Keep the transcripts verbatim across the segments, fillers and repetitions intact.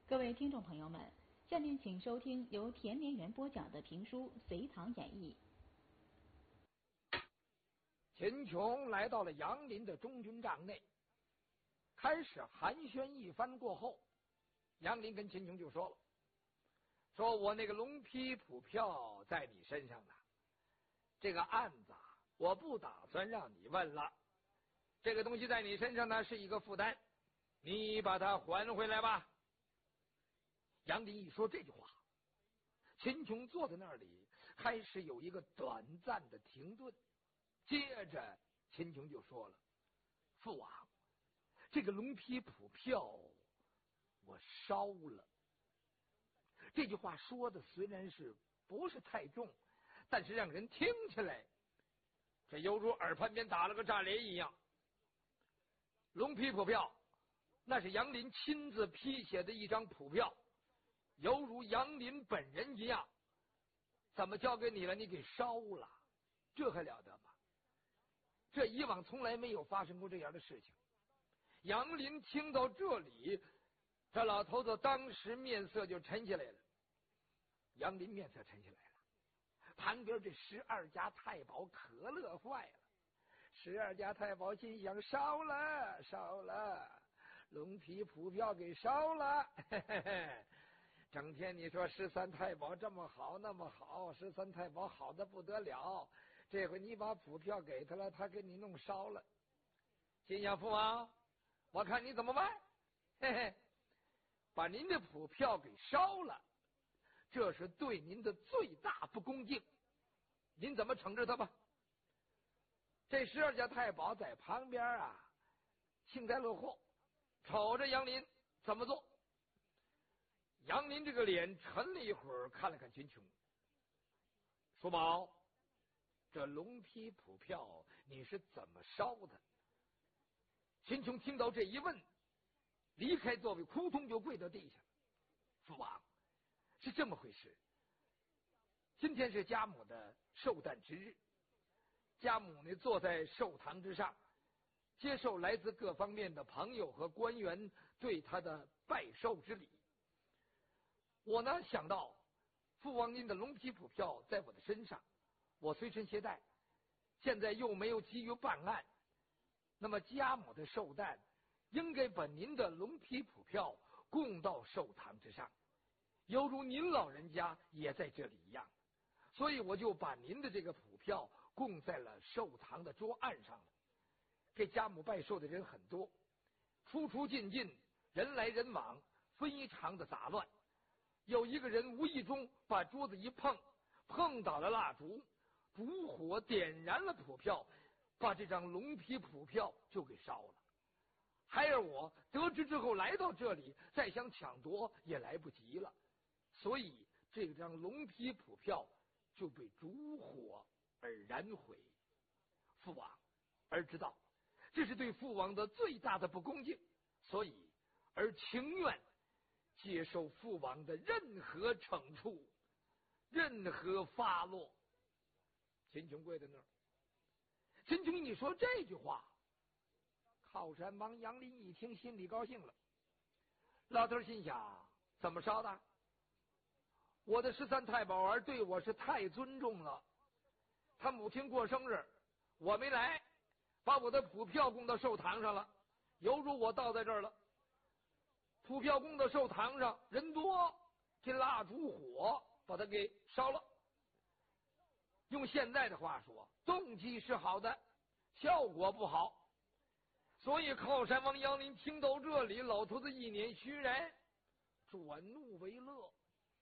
各位听众朋友们，下面请收听由田连元播讲的评书《隋唐演义》。 秦琼来到了杨林的中军帐内，开始寒暄一番过后，杨林跟秦琼就说了：“说我那个龙批捕票在你身上呢，这个案子我不打算让你问了，这个东西在你身上呢是一个负担，你把它还回来吧。”杨林一说这句话，秦琼坐在那里开始有一个短暂的停顿，接着秦琼就说了：“父王，这个龙批捕票我烧了。”这句话说的虽然是不是太重，但是让人听起来这犹如耳畔边打了个炸雷一样。龙批捕票那是杨林亲自批写的一张捕票，犹如杨林本人一样，怎么交给你了，你给烧了，这还了得吗？这以往从来没有发生过这样的事情。杨林听到这里，这老头子当时面色就沉下来了。杨林面色沉下来了，旁边这十二家太保可乐坏了。十二家太保心想：烧了烧了，龙批捕票给烧了，嘿嘿嘿。整天你说十三太保这么好那么好，十三太保好的不得了，这回你把捕票给他了，他给你弄烧了。心想：父王，我看你怎么办？嘿嘿，把您的捕票给烧了，这是对您的最大不恭敬，您怎么惩治他吧？这十二家太保在旁边啊，幸灾乐祸，瞅着杨林怎么做。杨林这个脸沉了一会儿，看了看秦琼，叔宝，这龙批捕票你是怎么烧的？秦琼听到这一问，离开座位，扑通就跪到地下。父王，是这么回事，今天是家母的寿诞之日，家母呢坐在寿堂之上，接受来自各方面的朋友和官员对他的拜寿之礼。我呢想到父王您的龙批捕票在我的身上，我随身携带，现在又没有急于办案，那么家母的寿诞应该把您的龙批捕票供到寿堂之上，犹如您老人家也在这里一样，所以我就把您的这个捕票供在了寿堂的桌案上了。这家母拜寿的人很多，出出进进，人来人往，非常的杂乱。有一个人无意中把桌子一碰，碰倒了蜡烛，烛火点燃了捕票，把这张龙批捕票就给烧了。孩儿我得知之后来到这里，再想抢夺也来不及了，所以这张龙批捕票就被烛火而燃毁。父王，儿知道这是对父王的最大的不恭敬，所以儿情愿接受父王的任何惩处，任何发落。秦琼跪在那儿，秦琼一说这句话，靠山王杨林一听心里高兴了。老头心想：怎么烧的？我的十三太保儿对我是太尊重了，他母亲过生日我没来，把我的捕票供到寿堂上了，犹如我倒在这儿了。捕票供到寿堂上，人多，这蜡烛火把它给烧了。用现在的话说，动机是好的，效果不好。所以靠山王杨林听到这里，老头子一脸虚然，转怒为乐。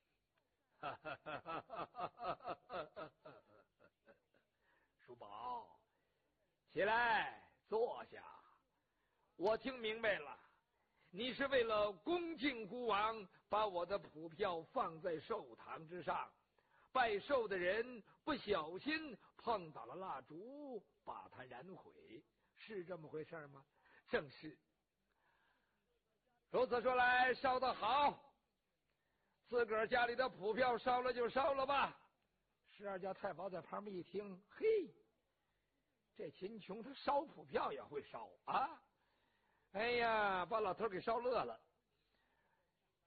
叔宝，起来坐下，我听明白了，你是为了恭敬孤王，把我的捕票放在寿堂之上，拜寿的人不小心碰倒了蜡烛，把它燃毁，是这么回事吗？正是。如此说来，烧得好，自个儿家里的捕票烧了就烧了吧。十二家太保在旁边一听，嘿，这秦琼他烧捕票也会烧啊！哎呀，把老头给烧乐了。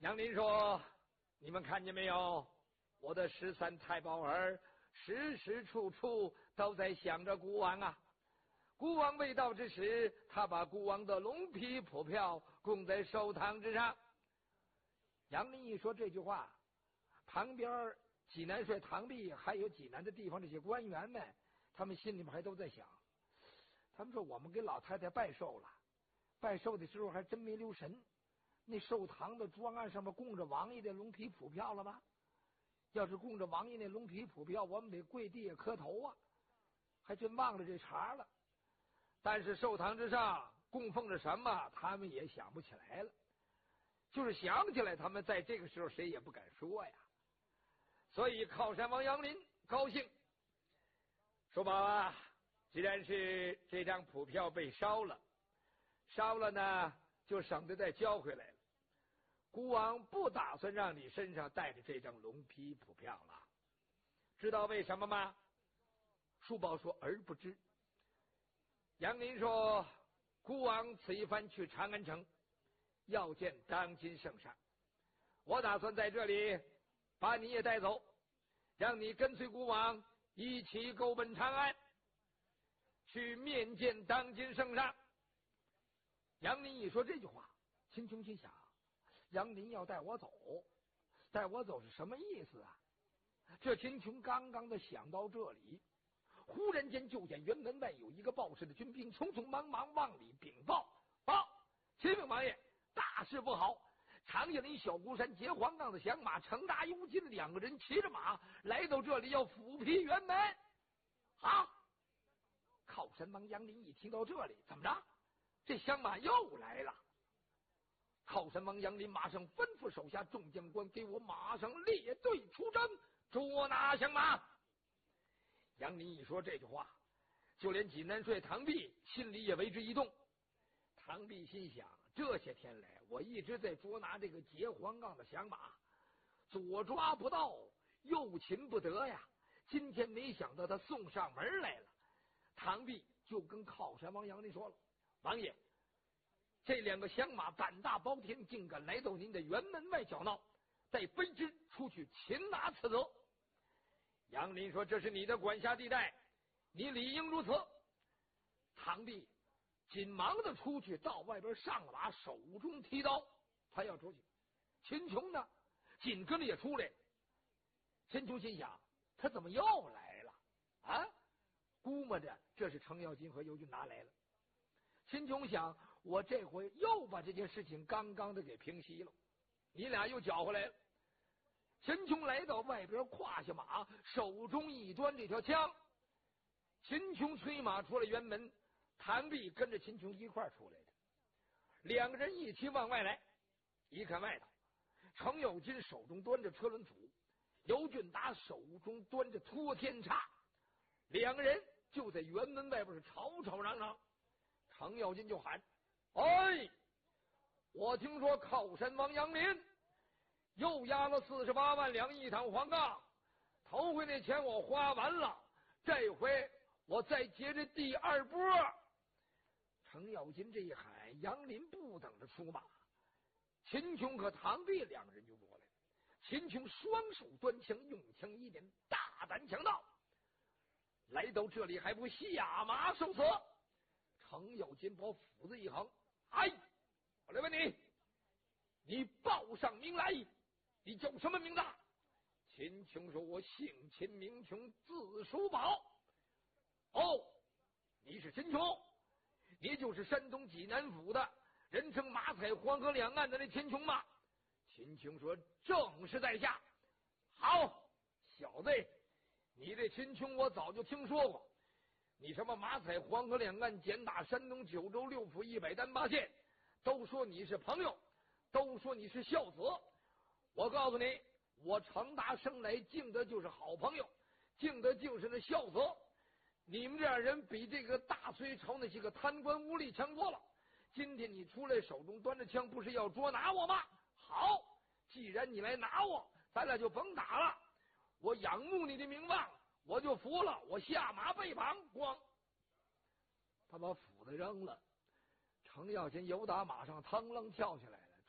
杨林说：“你们看见没有？我的十三太保儿时时处处都在想着孤王啊。孤王未到之时，他把孤王的龙皮普票供在寿堂之上。”杨林一说这句话，旁边济南帅唐弼还有济南的地方这些官员们，他们心里面还都在想，他们说我们给老太太拜寿了，拜寿的时候还真没留神，那寿堂的桌案上面供着王爷的龙皮普票了吗？要是供着王爷那龙皮普票，我们得跪地下磕头啊，还真忘了这茬了。但是寿堂之上供奉着什么，他们也想不起来了。就是想起来，他们在这个时候谁也不敢说呀。所以靠山王杨林高兴，说：“宝啊，既然是这张普票被烧了，烧了呢，就省得再交回来了。孤王不打算让你身上带着这张龙皮普票了。知道为什么吗？”叔宝说：“儿不知。”杨林说：“孤王此一番去长安城，要见当今圣上，我打算在这里把你也带走，让你跟随孤王一起勾奔长安，去面见当今圣上。”杨林一说这句话，秦琼心想，杨林要带我走，带我走是什么意思啊？这秦琼刚刚的想到这里，忽然间就见辕门外有一个报事的军兵匆匆忙忙往里禀报：“报，启禀王爷，大事不好！长叶林小孤山结黄杠的响马程达、尤金两个人骑着马来到这里，要斧劈辕门。”啊！靠山王杨林一听到这里，怎么着？这响马又来了！靠山王杨林马上吩咐手下众将官，给我马上列队出征，捉拿响马。杨林一说这句话，就连济南帅唐弼心里也为之一动。唐弼心想，这些天来我一直在捉拿这个结黄杠的响马，左抓不到，右擒不得呀。今天没想到他送上门来了。唐弼就跟靠山王杨林说了：“王爷，这两个响马胆大包天，竟敢来到您的辕门外搅闹，待卑职出去擒拿此责。”杨林说：“这是你的管辖地带，你理应如此。”唐弼紧忙的出去，到外边上了马，手中提刀，他要出去。秦琼呢，紧跟着也出来了。秦琼心想，他怎么又来了啊？估摸着这是程咬金和尤俊达来了。秦琼想，我这回又把这件事情刚刚的给平息了，你俩又搅回来了。秦琼来到外边，胯下马，手中一端这条枪。秦琼催马出了辕门，谭弼跟着秦琼一块出来的，两个人一起往外来。一看外头，程咬金手中端着车轮斧，尤俊达手中端着托天叉，两个人就在辕门外边是吵吵嚷嚷。程咬金就喊：“哎，我听说靠山王杨林又押了四十八万两一趟黄杠，头回那钱我花完了，这回我再接这第二波。”程咬金这一喊，杨林不等着出马，秦琼和唐弼两个人就过来了。秦琼双手端枪，用枪一点，大胆强盗，来到这里还不下马受死。程咬金把斧子一横：“哎，我来问你，你报上名来，你叫什么名字？”秦琼说：“我姓秦名琼，字叔宝。”“哦，你是秦琼，你就是山东济南府的人称马踩黄河两岸的那秦琼吗？”秦琼说：“正是在下。”“好，小子，你这秦琼我早就听说过，你什么马踩黄河两岸，简打山东九州六府一百单八县，都说你是朋友，都说你是孝子。我告诉你，我程达生来敬的就是好朋友，敬的就是那孝子。你们这样人比这个大隋朝那些个贪官污吏强多了。今天你出来手中端着枪，不是要捉拿我吗？好，既然你来拿我，咱俩就甭打了。我仰慕你的名望，我就服了，我下马被绑。”咣，他把斧子扔了。程咬金由打马上腾楞跳下来了，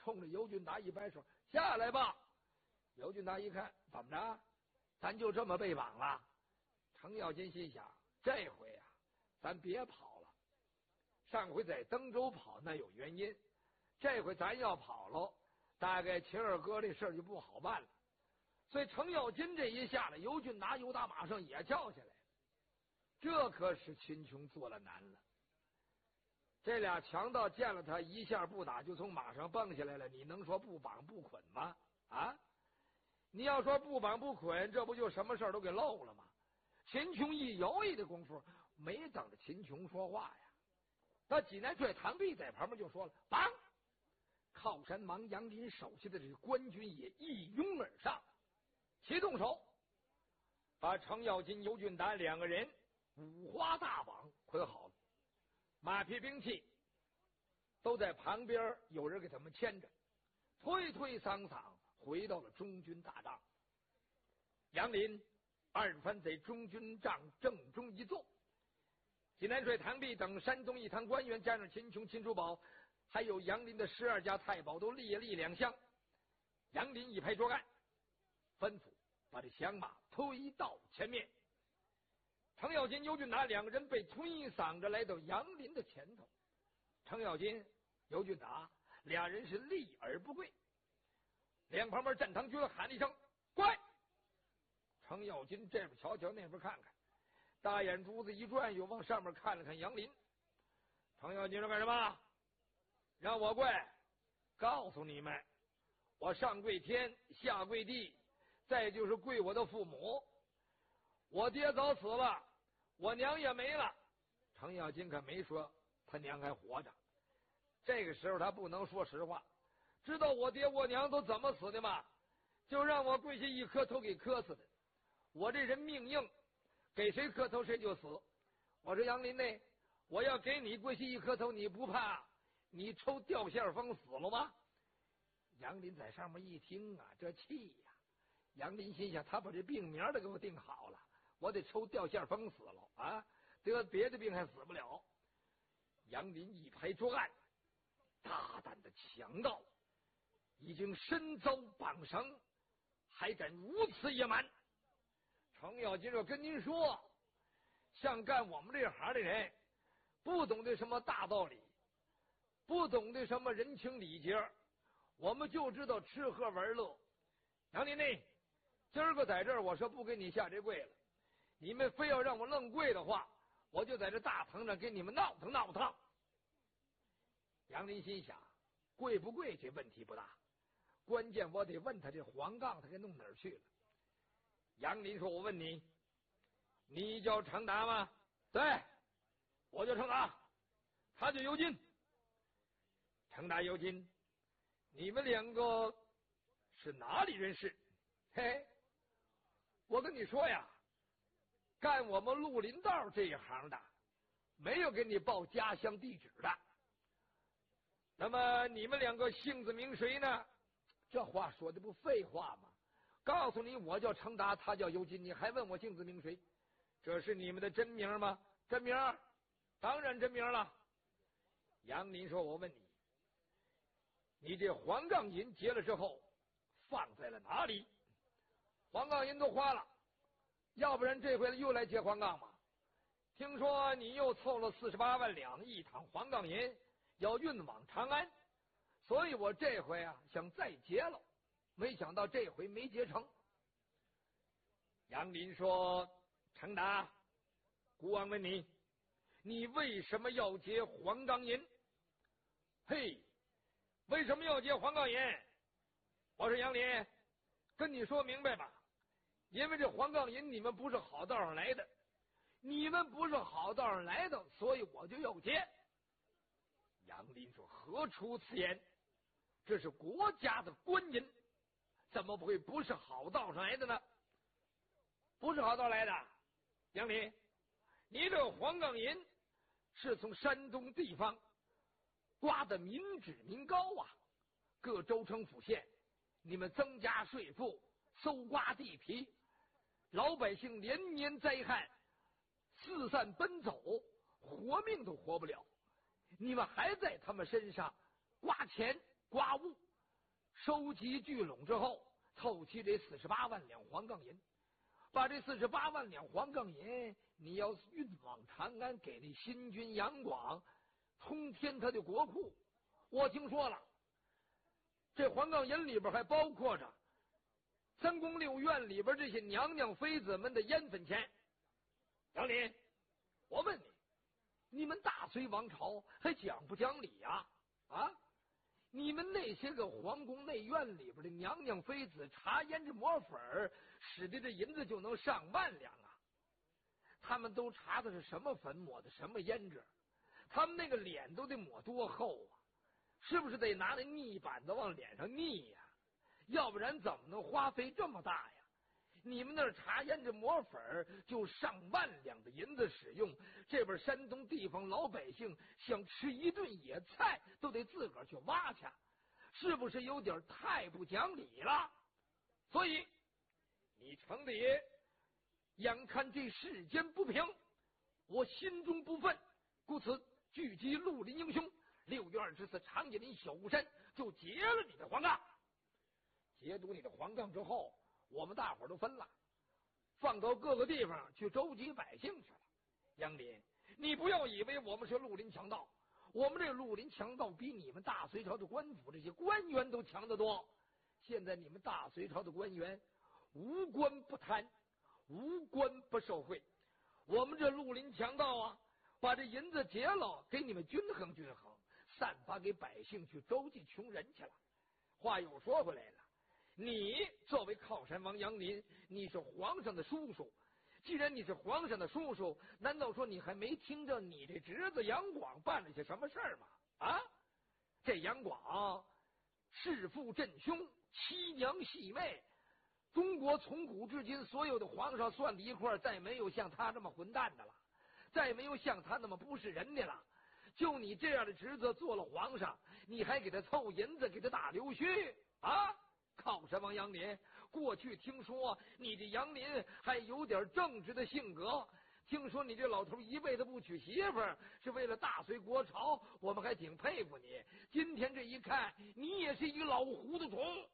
冲着尤俊达一摆手：“下来吧。”尤俊达一看，怎么着？咱就这么被绑了？程咬金心想：这回啊，咱别跑了。上回在登州跑那有原因，这回咱要跑喽，大概秦二哥这事儿就不好办了。所以程咬金这一下来，尤俊达、尤达马上也叫下来了。这可使秦琼做了难了。这俩强盗见了他一下不打就从马上蹦下来了，你能说不绑不捆吗？啊，你要说不绑不捆，这不就什么事儿都给漏了吗？秦琼一犹豫的功夫，没等着秦琼说话呀，那济南帅唐弼在旁边就说了：“绑！”靠山王杨林手下的这官军也一拥而上，齐动手，把程咬金、尤俊达两个人五花大绑捆好了，马匹兵器都在旁边，有人给他们牵着，推推搡搡回到了中军大帐。杨林二番在中军帐正中一坐，济南帅唐弼等山东一堂官员，加上秦琼、秦叔宝，还有杨林的十二家太保，都列立两厢。杨林一拍桌案，吩咐把这响马推到前面。程咬金、尤俊达两个人被推搡着来到杨林的前头。程咬金、尤俊达俩人是立而不跪，两旁边站堂军喊了一声：“跪！”程咬金这边瞧瞧，那边看看，大眼珠子一转，又往上面看了看杨林。程咬金说：“干什么？让我跪？告诉你们，我上跪天，下跪地，再就是跪我的父母。我爹早死了，我娘也没了。”程咬金可没说他娘还活着。这个时候他不能说实话，知道我爹我娘都怎么死的吗？就让我跪下一磕头给磕死的。我这人命硬，给谁磕头谁就死。我说杨林呢，我要给你跪下一磕头，你不怕你抽掉线风死了吗？杨林在上面一听啊，这气呀！杨林心想，他把这病名都给我定好了，我得抽掉线风死了啊，得别的病还死不了。杨林一拍桌案：“大胆的强盗，已经身遭绑绳，还敢如此野蛮！”程咬金说：“跟您说，像干我们这行的人，不懂得什么大道理，不懂得什么人情礼节，我们就知道吃喝玩乐。杨林呢，今儿个在这儿，我说不给你下这跪了，你们非要让我愣跪的话，我就在这大堂上给你们闹腾闹腾。”杨林心想，跪不跪这问题不大，关键我得问他这黄杠他给弄哪儿去了。杨林说：“我问你，你叫程达吗？”“对，我叫程达。”“他叫尤金。”“程达、尤金，你们两个是哪里人士？”“嘿，我跟你说呀，干我们绿林道这一行的，没有给你报家乡地址的。那么你们两个姓字名谁呢？”“这话说的不废话吗？告诉你，我叫程达，他叫尤金，你还问我姓字名谁？这是你们的真名吗？”“真名，当然真名了。”杨林说：“我问你，你这黄杠银结了之后放在了哪里？”“黄杠银都花了，要不然这回又来结黄杠吗？听说你又凑了四十八万两一趟黄杠银，要运往长安，所以我这回啊想再结了，没想到这回没结成。”杨林说：“程达，孤王问你，你为什么要结黄杠银？”“嘿，为什么要结黄杠银？我说杨林，跟你说明白吧，因为这黄杠银你们不是好道上来的，你们不是好道上来的，所以我就要结。”杨林说：“何出此言？这是国家的官银，怎么会不是好道上来的呢？”“不是好道来的，杨林，你这黄杠银是从山东地方刮的民脂民膏啊，各州城府县你们增加税赋，搜刮地皮，老百姓连年灾害，四散奔走，活命都活不了，你们还在他们身上刮钱刮物， 收集聚拢之后，凑齐这四十八万两黄杠银，把这四十八万两黄杠银，你要运往长安，给那新君杨广充填他的国库。我听说了，这黄杠银里边还包括着三宫六院里边这些娘娘妃子们的烟粉钱。杨林，我问你，你们大隋王朝还讲不讲理呀？啊，你们那些个皇宫内院里边的娘娘妃子茶胭脂抹粉儿，使的这银子就能上万两啊！他们都查的是什么粉，抹的什么胭脂？他们那个脸都得抹多厚啊？是不是得拿那泥板子往脸上腻呀？要不然怎么能花费这么大呀？你们那儿茶胭脂抹粉就上万两的银子使用，这边山东地方老百姓想吃一顿野菜都得自个儿去挖去，是不是有点太不讲理了？所以你城里眼看这世间不平，我心中不忿，故此聚集绿林英雄，六月二十四长野林小巫山就劫了你的黄杠。劫夺你的黄杠之后，我们大伙儿都分了，放到各个地方去周集百姓去了。杨林，你不要以为我们是绿林强盗，我们这绿林强盗比你们大隋朝的官府这些官员都强得多。现在你们大隋朝的官员无官不贪，无官不受贿，我们这绿林强盗啊，把这银子劫了，给你们均衡均衡，散发给百姓去周济穷人去了。话又说回来了，你作为靠山王杨林，你是皇上的叔叔。既然你是皇上的叔叔，难道说你还没听着你这侄子杨广办了些什么事儿吗？啊，这杨广弑父震兄，妻娘戏妹，中国从古至今所有的皇上算在一块儿，再没有像他这么混蛋的了，再没有像他那么不是人的了。就你这样的侄子做了皇上，你还给他凑银子，给他打溜须啊？靠山王杨林，过去听说你这杨林还有点正直的性格，听说你这老头一辈子不娶媳妇儿，是为了大隋国朝，我们还挺佩服你。今天这一看，你也是一个老糊涂虫。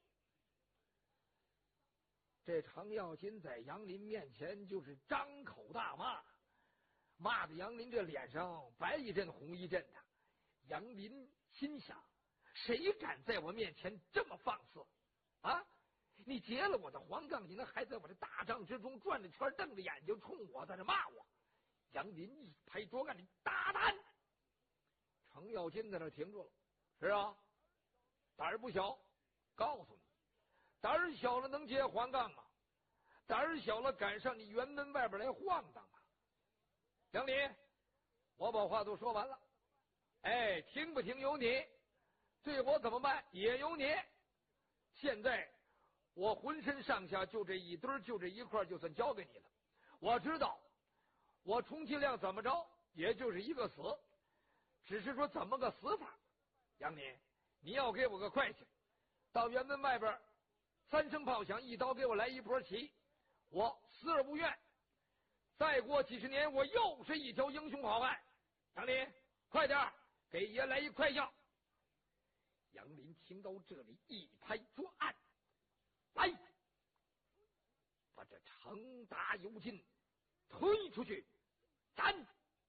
这程咬金在杨林面前就是张口大骂，骂的杨林这脸上白一阵红一阵的。杨林心想，谁敢在我面前这么放肆啊！你劫了我的黄杠银，还在我这大帐之中转着圈，瞪着眼睛冲我在这骂我。杨林一拍桌杆，你大胆！程咬金在那停住了。是啊，胆儿不小，告诉你，胆儿小了能劫黄杠吗？胆儿小了敢上你辕门外边来晃荡吗？杨林，我把话都说完了，哎，听不听由你，对我怎么办也由你。现在我浑身上下就这一堆，就这一块，就算交给你了。我知道我充其量怎么着也就是一个死，只是说怎么个死法。杨林，你要给我个快去，到辕门外边三声炮响，一刀给我来一波旗，我死而无怨。再过几十年，我又是一条英雄好汉。杨林，快点给爷来一快将。杨林听到这里，一拍桌案，来，把这程达尤金推出去斩！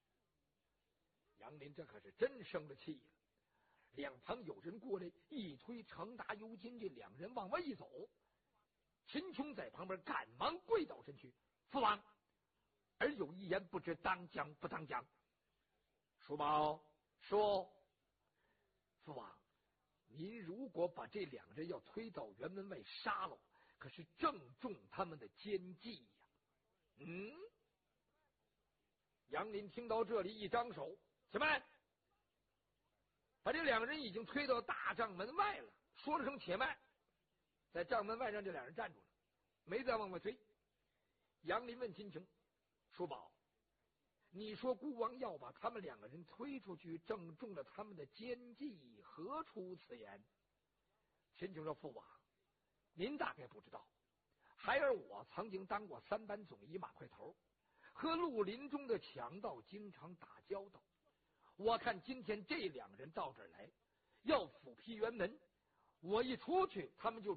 杨林这可是真生了气了。两旁有人过来，一推程达尤金，这两人往外一走。秦琼在旁边赶忙跪倒身躯：“父王，儿有一言，不知当讲不当讲。”叔宝说：“父王，您如果把这两人要推到辕门外杀了，可是正中他们的奸计呀。”嗯，杨林听到这里，一张手：“且慢！”把这两个人已经推到大帐门外了，说了声“且慢”，在帐门外让这两人站住了，没再往外推。杨林问秦琼：“叔宝，你说孤王要把他们两个人推出去，正中了他们的奸计，何出此言？”秦琼说：“父王，您大概不知道，孩儿我曾经当过三班总医马块头，和绿林中的强盗经常打交道。我看今天这两人到这儿来，要斧劈辕门， 我一出去，他们就